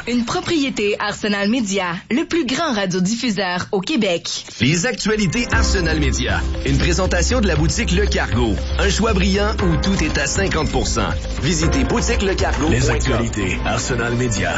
une propriété Arsenal Média, le plus grand radiodiffuseur au Québec. Les actualités Arsenal Média. Une présentation de la boutique Le Cargo. Un choix brillant où tout est à 50%. Visitez boutiquelecargo.com. Les actualités Arsenal Média.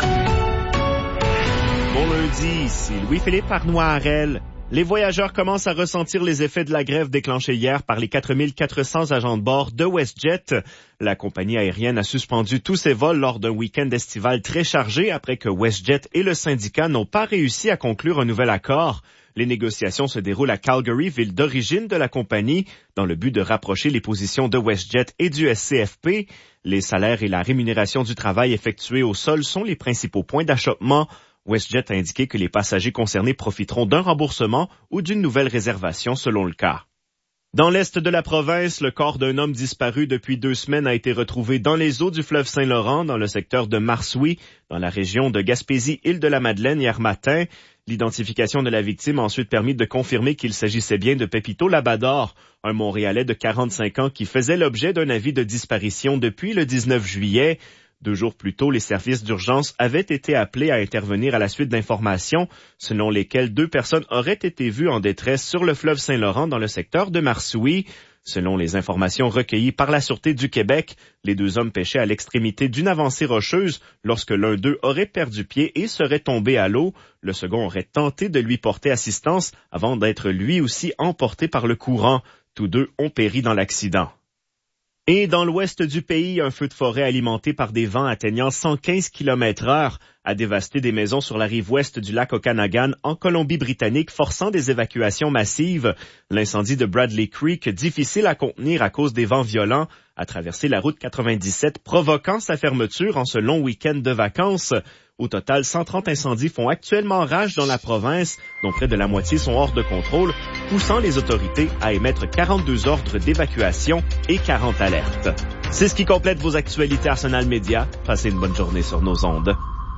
Bon lundi, ici Louis-Philippe Arnois-Harel. Les voyageurs commencent à ressentir les effets de la grève déclenchée hier par les 4400 agents de bord de WestJet. La compagnie aérienne a suspendu tous ses vols lors d'un week-end estival très chargé après que WestJet et le syndicat n'ont pas réussi à conclure un nouvel accord. Les négociations se déroulent à Calgary, ville d'origine de la compagnie, dans le but de rapprocher les positions de WestJet et du SCFP. Les salaires et la rémunération du travail effectué au sol sont les principaux points d'achoppement. WestJet a indiqué que les passagers concernés profiteront d'un remboursement ou d'une nouvelle réservation selon le cas. Dans l'est de la province, le corps d'un homme disparu depuis 2 semaines a été retrouvé dans les eaux du fleuve Saint-Laurent, dans le secteur de Marsouis, dans la région de Gaspésie-Île-de-la-Madeleine hier matin. L'identification de la victime a ensuite permis de confirmer qu'il s'agissait bien de Pepito Labador, un Montréalais de 45 ans qui faisait l'objet d'un avis de disparition depuis le 19 juillet. 2 jours plus tôt, les services d'urgence avaient été appelés à intervenir à la suite d'informations selon lesquelles 2 personnes auraient été vues en détresse sur le fleuve Saint-Laurent dans le secteur de Marsouis. Selon les informations recueillies par la Sûreté du Québec, les 2 hommes pêchaient à l'extrémité d'une avancée rocheuse lorsque l'un d'eux aurait perdu pied et serait tombé à l'eau. Le second aurait tenté de lui porter assistance avant d'être lui aussi emporté par le courant. Tous 2 ont péri dans l'accident. Et dans l'ouest du pays, un feu de forêt alimenté par des vents atteignant 115 km/h a dévasté des maisons sur la rive ouest du lac Okanagan en Colombie-Britannique, forçant des évacuations massives. L'incendie de Bradley Creek, difficile à contenir à cause des vents violents, a traversé la route 97, provoquant sa fermeture en ce long week-end de vacances. Au total, 130 incendies font actuellement rage dans la province, dont près de la moitié sont hors de contrôle, poussant les autorités à émettre 42 ordres d'évacuation et 40 alertes. C'est ce qui complète vos actualités Arsenal Média. Passez une bonne journée sur nos ondes.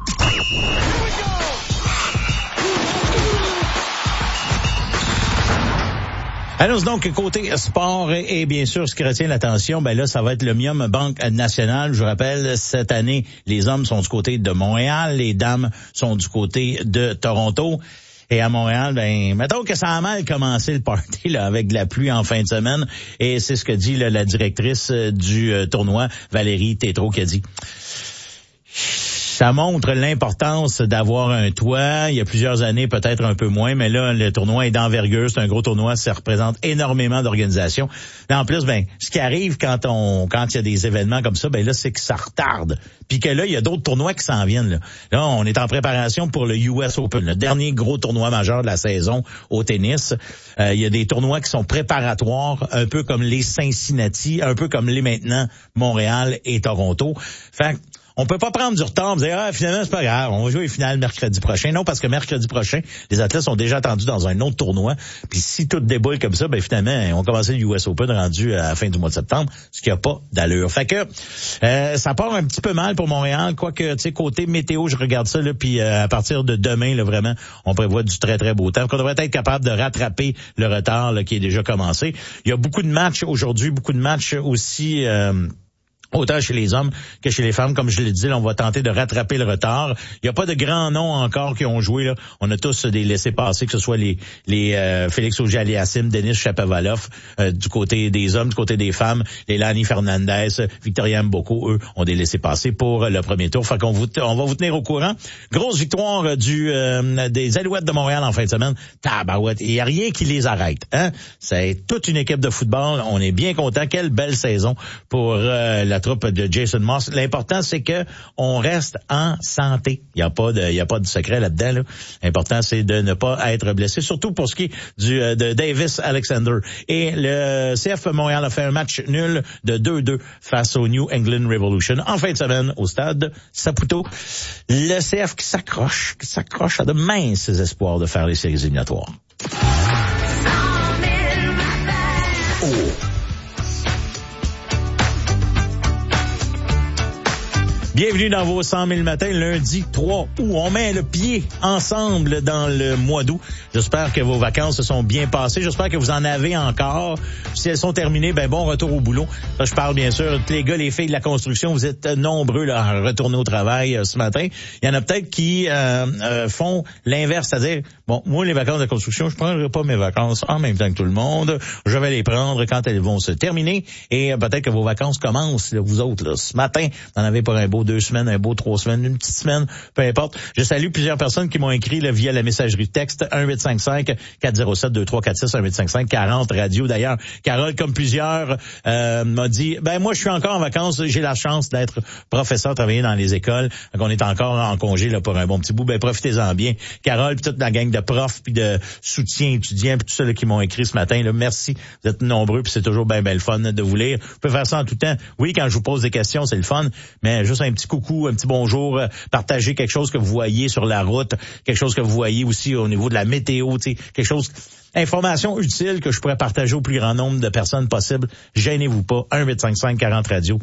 Allons donc côté sport et bien sûr ce qui retient l'attention, ben là ça va être l'Omnium Banque Nationale. Je vous rappelle, cette année les hommes sont du côté de Montréal, les dames sont du côté de Toronto. Et à Montréal, ben mettons que ça a mal commencé le party là avec de la pluie en fin de semaine et c'est ce que dit là, la directrice du tournoi, Valérie Tétrault, qui a dit. Ça montre l'importance d'avoir un toit. Il y a plusieurs années, peut-être un peu moins, mais là, le tournoi est d'envergure. C'est un gros tournoi. Ça représente énormément d'organisations. Mais en plus, ben, ce qui arrive quand il y a des événements comme ça, ben là, c'est que ça retarde. Puis que là, il y a d'autres tournois qui s'en viennent, là. Là, on est en préparation pour le US Open, le dernier gros tournoi majeur de la saison au tennis. Il y a des tournois qui sont préparatoires, un peu comme les Cincinnati, un peu comme les maintenant Montréal et Toronto. Fait on peut pas prendre du retard et dire finalement c'est pas grave, on va jouer les finales mercredi prochain. Non, parce que mercredi prochain, les athlètes sont déjà attendus dans un autre tournoi. Puis si tout déboule comme ça, ben finalement, on commençait le US Open rendu à la fin du mois de septembre, ce qui a pas d'allure. Fait que ça part un petit peu mal pour Montréal, quoique tu sais côté météo, je regarde ça là, puis à partir de demain là vraiment, on prévoit du très très beau temps. Donc, on devrait être capable de rattraper le retard là, qui est déjà commencé. Il y a beaucoup de matchs aujourd'hui, beaucoup de matchs aussi. Autant chez les hommes que chez les femmes, comme je l'ai dit, là, on va tenter de rattraper le retard. Il n'y a pas de grands noms encore qui ont joué. Là. On a tous des laissés-passer, que ce soit les Félix Auger-Aliassime, Denis Shapovalov du côté des hommes, du côté des femmes, les Lani Fernandez, Victoria Mboko, eux, ont des laissés-passer pour le premier tour. Fait qu'on on va vous tenir au courant. Grosse victoire des Alouettes de Montréal en fin de semaine. Tabarouette. Il n'y a rien qui les arrête. Hein? C'est toute une équipe de football. On est bien content. Quelle belle saison pour la troupe de Jason Moss. L'important, c'est que on reste en santé. Il y a pas de secret là-dedans, là. L'important, c'est de ne pas être blessé, surtout pour ce qui est de Davis Alexander. Et le CF Montréal a fait un match nul de 2-2 face au New England Revolution en fin de semaine au stade Saputo. Le CF qui s'accroche à de minces espoirs de faire les séries éliminatoires. Bienvenue dans vos 100 000 matins, lundi 3 août. On met le pied ensemble dans le mois d'août. J'espère que vos vacances se sont bien passées. J'espère que vous en avez encore. Si elles sont terminées, ben bon retour au boulot. Là, je parle bien sûr, tous les gars, les filles de la construction, vous êtes nombreux là, à retourner au travail ce matin. Il y en a peut-être qui font l'inverse, c'est-à-dire, bon, moi, les vacances de construction, je prendrai pas mes vacances en même temps que tout le monde. Je vais les prendre quand elles vont se terminer. Et peut-être que vos vacances commencent, là, vous autres, là, ce matin. Vous en avez pour un beau 2 semaines, un beau 3 semaines, une petite semaine, peu importe. Je salue plusieurs personnes qui m'ont écrit là, via la messagerie texte 1-855-407-2346, 1-855-40 radio. D'ailleurs, Carole, comme plusieurs, m'a dit, ben moi, je suis encore en vacances, j'ai la chance d'être professeur, travailler dans les écoles. Donc, on est encore en congé là pour un bon petit bout. Ben profitez-en bien. Carole, puis toute la gang de profs, puis de soutien étudiants, puis tout ça là, qui m'ont écrit ce matin. Là, merci, vous êtes nombreux, puis c'est toujours bien le fun de vous lire. Vous pouvez faire ça en tout temps. Oui, quand je vous pose des questions, c'est le fun, mais juste un petit coucou, un petit bonjour, partager quelque chose que vous voyez sur la route, quelque chose que vous voyez aussi au niveau de la météo, tu sais, quelque chose, information utile que je pourrais partager au plus grand nombre de personnes possible. Gênez-vous pas. 1-855-40 radio,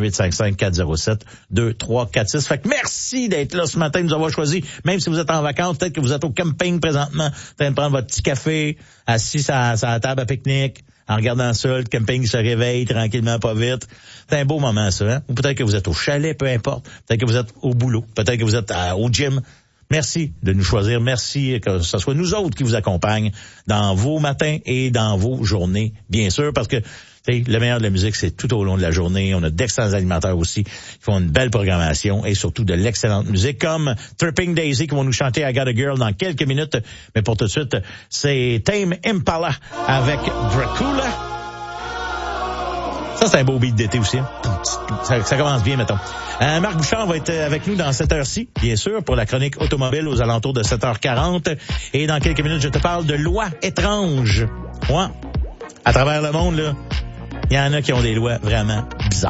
1-855-407-2346. Fait que merci d'être là ce matin, de nous avoir choisi. Même si vous êtes en vacances, peut-être que vous êtes au camping présentement, en train de prendre votre petit café, assis à la table à pique-nique, en regardant ça, le camping se réveille tranquillement, pas vite. C'est un beau moment, ça, hein? Ou peut-être que vous êtes au chalet, peu importe. Peut-être que vous êtes au boulot. Peut-être que vous êtes au gym. Merci de nous choisir. Merci que ce soit nous autres qui vous accompagnent dans vos matins et dans vos journées, bien sûr, parce que le meilleur de la musique, c'est tout au long de la journée. On a d'excellents animateurs aussi qui font une belle programmation et surtout de l'excellente musique, comme Tripping Daisy qui vont nous chanter I Got a Girl dans quelques minutes. Mais pour tout de suite, c'est Tame Impala avec Dracula. Ça, c'est un beau beat d'été aussi. Hein? Ça commence bien, mettons. Marc Bouchard va être avec nous dans cette heure-ci, bien sûr, pour la chronique automobile aux alentours de 7h40. Et dans quelques minutes, je te parle de lois étranges. Ouais. À travers le monde, là, il y en a qui ont des lois vraiment bizarres.